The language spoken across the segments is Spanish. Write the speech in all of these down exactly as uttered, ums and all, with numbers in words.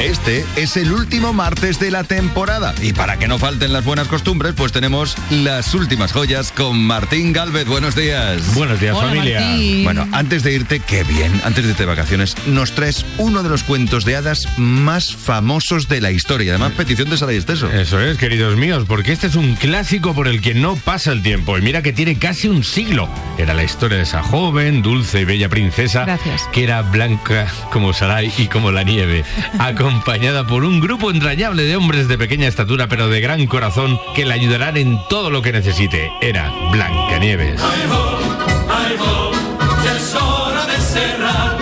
este es el último martes de la temporada. Y para que no falten las buenas costumbres, pues tenemos las últimas joyas con Martín Gálvez. Buenos días. Buenos días, Hola, familia. Martín. Bueno, antes de irte, qué bien, antes de irte de vacaciones, nos traes uno de los cuentos de hadas más famosos de la historia. Además, petición de Sara y Esteso. Eso es, queridos míos, porque este es un clásico por el que no pasa el tiempo. Y mira que tiene casi un siglo. Era la historia de esa joven, dulce y bella princesa. Gracias. Que era blanca como Sarai y como la nieve, acompañada por un grupo entrañable de hombres de pequeña estatura pero de gran corazón que la ayudarán en todo lo que necesite. Era Blancanieves. Ay, ho, ay, ho, ya es hora de cerrar.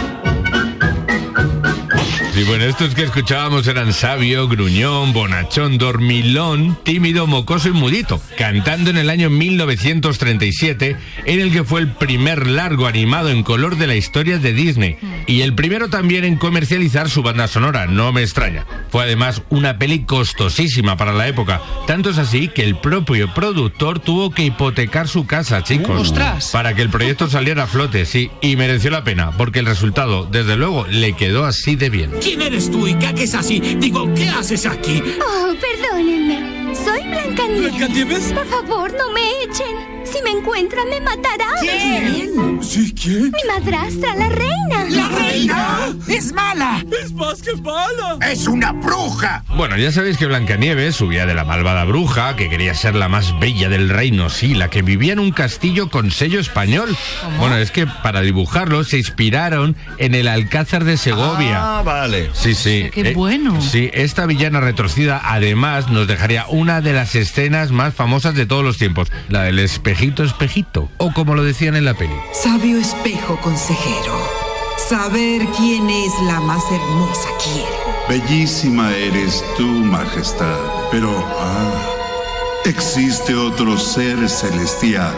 Y bueno, estos que escuchábamos eran sabio, gruñón, bonachón, dormilón, tímido, mocoso y mudito, cantando en el año mil novecientos treinta y siete, en el que fue el primer largo animado en color de la historia de Disney, y el primero también en comercializar su banda sonora, no me extraña. Fue además una peli costosísima para la época, tanto es así que el propio productor tuvo que hipotecar su casa, chicos, ¡Ostras! para que el proyecto saliera a flote, sí, y mereció la pena, porque el resultado, desde luego, le quedó así de bien. ¿Quién eres tú y qué haces así? Digo, ¿qué haces aquí? Oh, perdónenme. Soy Blancanieves. ¿Blancanieves? Por favor, no me echen. Si me encuentran, me matarán. ¿Quién? ¿Sí, quién? Mi madrastra, la reina. ¡La reina! ¡Es mala! ¡Es más que mala! ¡Es una bruja! Bueno, ya sabéis que Blancanieves subía de la malvada bruja, que quería ser la más bella del reino, sí, la que vivía en un castillo con sello español. ¿Cómo? Bueno, es que para dibujarlo se inspiraron en el Alcázar de Segovia. Ah, vale. Sí, sí. Qué bueno. Sí, esta villana retorcida además nos dejaría una de las escenas más famosas de todos los tiempos, la del espejito, espejito, o como lo decían en la peli. Sabio espejo consejero, saber quién es la más hermosa quiere. Bellísima eres tú, majestad, pero ah, existe otro ser celestial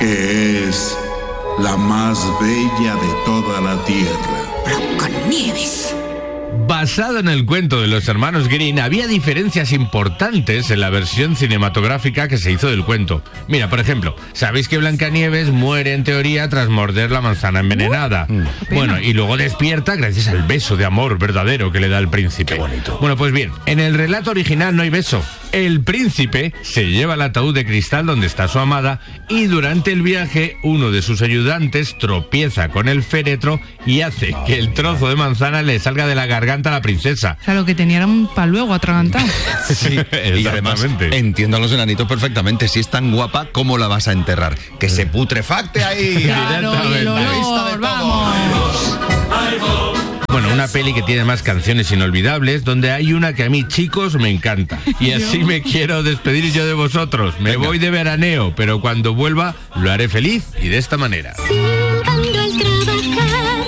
que es la más bella de toda la tierra. Blancanieves. Basado en el cuento de los hermanos Grimm, había diferencias importantes en la versión cinematográfica que se hizo del cuento. Mira, por ejemplo, sabéis que Blancanieves muere en teoría tras morder la manzana envenenada. pena. Bueno, y luego despierta gracias al beso de amor verdadero que le da el príncipe. Qué bonito. Bueno, pues bien, en el relato original no hay beso. El príncipe se lleva el ataúd de cristal donde está su amada y durante el viaje uno de sus ayudantes tropieza con el féretro y hace que el trozo de manzana le salga de la garganta a la princesa. O sea, lo que tenía era un paluego atragantado. Sí, y además Exactamente. entiendo a los enanitos perfectamente. Si es tan guapa, ¿cómo la vas a enterrar? Que se putrefacte ahí. Claro, y el A la vista de olor, todos. vamos. Ay, ho. Bueno, una peli que tiene más canciones inolvidables, donde hay una que a mí, chicos, me encanta. Y así me quiero despedir yo de vosotros. Me Venga. voy de veraneo, pero cuando vuelva lo haré feliz y de esta manera. Silbando al trabajar.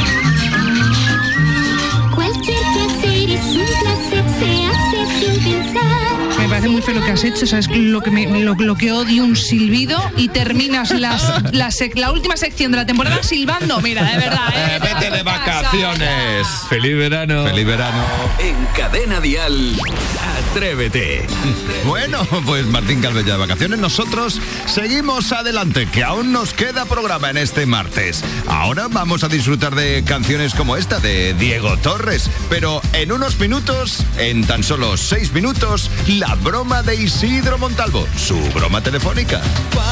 Cualquier placer es un placer, se hace sin pensar. Me parece muy feo lo que has hecho, ¿sabes? Lo que, me, lo, lo que odio, un silbido, y terminas las, la, sec- la última sección de la temporada silbando. Mira, de verdad, ¿eh? Eh, vete de vacaciones. ¡Feliz verano! Feliz verano. En Cadena Dial, Atrévete. Bueno, pues Martín Gálvez ya de vacaciones. Nosotros seguimos adelante, que aún nos queda programa en este martes. Ahora vamos a disfrutar de canciones como esta de Diego Torres. Pero en unos minutos, en tan solo seis minutos, la broma de Isidro Montalvo, su broma telefónica.